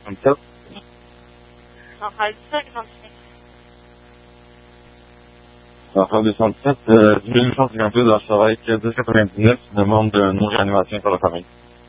277. Centrale 56. Centrale 277, 1858 de la Charette 1099, demande de non-réanimation pour la famille.